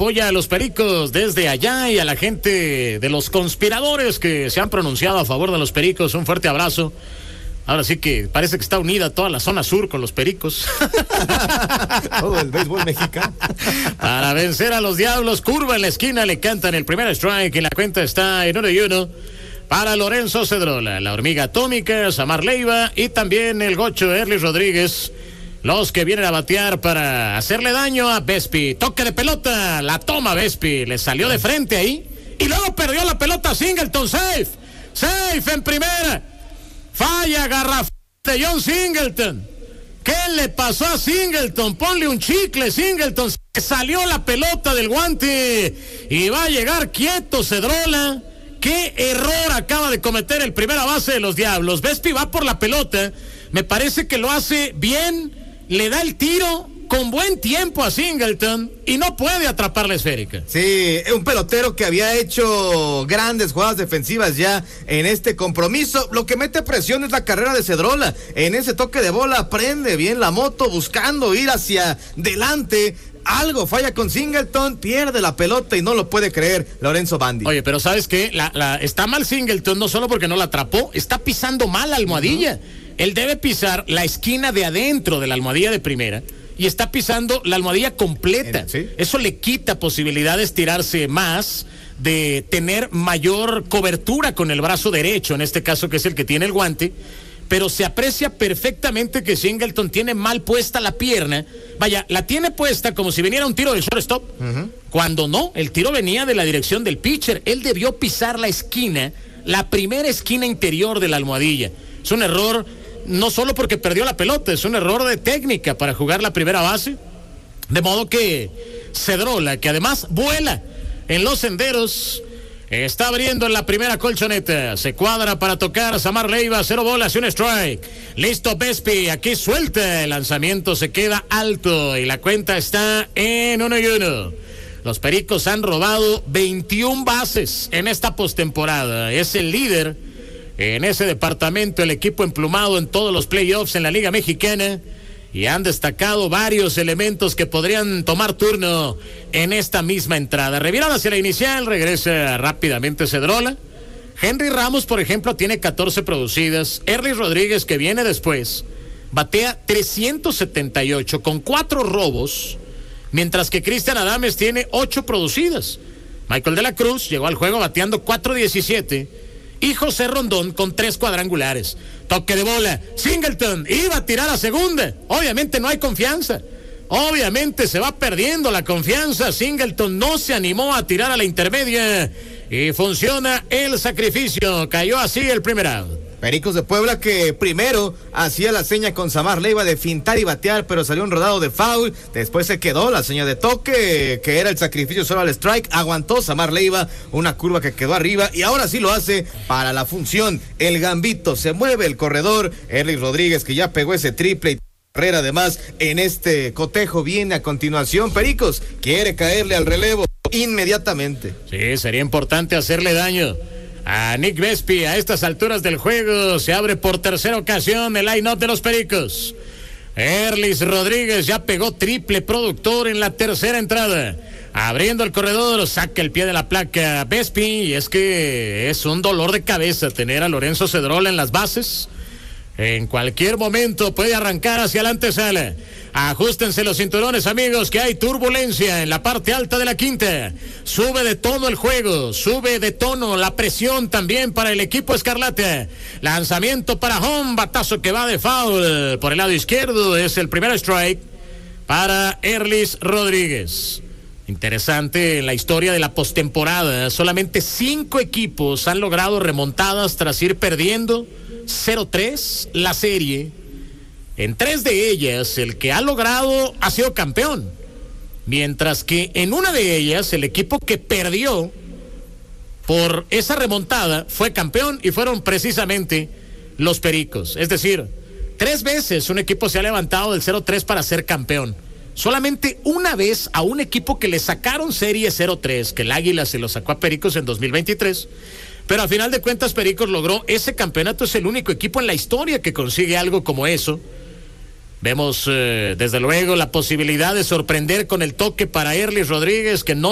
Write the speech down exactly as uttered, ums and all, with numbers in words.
apoya a los Pericos desde allá y a la gente de los conspiradores que se han pronunciado a favor de los Pericos. Un fuerte abrazo. Ahora sí que parece que está unida toda la zona sur con los Pericos. Todo el béisbol mexicano. Para vencer a los Diablos, curva en la esquina, le cantan el primer strike y la cuenta está en uno y uno para Lorenzo Cedrola, la hormiga atómica, Samar Leiva y también el gocho Erlis Rodríguez, los que vienen a batear para hacerle daño a Vespi. Toque de pelota, la toma Vespi, le salió de frente ahí y luego perdió la pelota Singleton. Safe, safe en primera. Falla garrafal de John Singleton. ¿Qué le pasó a Singleton? Ponle un chicle, Singleton. Se salió la pelota del guante y va a llegar quieto Cedrola. ¿Qué error acaba de cometer el primera base de los Diablos? Vespi va por la pelota. Me parece que lo hace bien. Le da el tiro con buen tiempo a Singleton y no puede atrapar la esférica. Sí, un pelotero que había hecho grandes jugadas defensivas ya en este compromiso. Lo que mete presión es la carrera de Cedrola. En ese toque de bola prende bien la moto buscando ir hacia delante. Algo falla con Singleton, pierde la pelota y no lo puede creer Lorenzo Bandi. Oye, pero ¿sabes qué? La, la, está mal Singleton, no solo porque no la atrapó, está pisando mal la almohadilla. Uh-huh. Él debe pisar la esquina de adentro de la almohadilla de primera y está pisando la almohadilla completa. ¿Sí? Eso le quita posibilidad de estirarse más, de tener mayor cobertura con el brazo derecho, en este caso que es el que tiene el guante, pero se aprecia perfectamente que Singleton tiene mal puesta la pierna. Vaya, la tiene puesta como si viniera un tiro del shortstop, uh-huh. Cuando no, el tiro venía de la dirección del pitcher. Él debió pisar la esquina, la primera esquina interior de la almohadilla. Es un error, no solo porque perdió la pelota, es un error de técnica para jugar la primera base. De modo que Cedrola, que además vuela en los senderos, está abriendo en la primera colchoneta. Se cuadra para tocar Samar Leiva, cero bolas y un strike. Listo Vespi, aquí suelta. El lanzamiento se queda alto y la cuenta está en uno y uno. Los Pericos han robado veintiuna bases en esta postemporada. Es el líder en ese departamento, el equipo emplumado en todos los playoffs en la Liga Mexicana. Y han destacado varios elementos que podrían tomar turno en esta misma entrada. Reviran hacia la inicial, regresa rápidamente Cedrola. Henry Ramos, por ejemplo, tiene catorce producidas. Erlis Rodríguez, que viene después, batea trescientos setenta y ocho con cuatro robos, mientras que Cristian Adames tiene ocho producidas. Michael de la Cruz llegó al juego bateando cuatro diecisiete. Y José Rondón con tres cuadrangulares. Toque de bola, Singleton iba a tirar a segunda. Obviamente no hay confianza. Obviamente se va perdiendo la confianza. Singleton no se animó a tirar a la intermedia. Y funciona el sacrificio. Cayó así el primer out. Pericos de Puebla que primero hacía la seña con Samar Leiva de fintar y batear, pero salió un rodado de foul. Después se quedó la seña de toque, que era el sacrificio solo al strike. Aguantó Samar Leiva, una curva que quedó arriba y ahora sí lo hace para la función. El gambito, se mueve el corredor. Erlis Rodríguez, que ya pegó ese triple y carrera además en este cotejo, viene a continuación. Pericos quiere caerle al relevo inmediatamente. Sí, sería importante hacerle daño a Nick Vespi. A estas alturas del juego se abre por tercera ocasión el line-up de los Pericos. Erlis Rodríguez ya pegó triple productor en la tercera entrada. Abriendo el corredor, saca el pie de la placa Vespi, y es que es un dolor de cabeza tener a Lorenzo Cedrola en las bases. En cualquier momento puede arrancar hacia la antesala. Ajustense los cinturones, amigos, que hay turbulencia en la parte alta de la quinta. Sube de tono el juego, sube de tono la presión también para el equipo escarlata. Lanzamiento para home, batazo que va de foul por el lado izquierdo. Es el primer strike para Erlis Rodríguez. Interesante en la historia de la postemporada. Solamente cinco equipos han logrado remontadas tras ir perdiendo cero tres la serie. En tres de ellas, el que ha logrado ha sido campeón. Mientras que en una de ellas, el equipo que perdió por esa remontada fue campeón y fueron precisamente los Pericos. Es decir, tres veces un equipo se ha levantado del cero tres para ser campeón. Solamente una vez a un equipo que le sacaron serie cero tres, que el Águila se lo sacó a Pericos en dos mil veintitrés. Pero a final de cuentas Pericos logró ese campeonato. Es el único equipo en la historia que consigue algo como eso. Vemos eh, desde luego la posibilidad de sorprender con el toque para Erlis Rodríguez, que no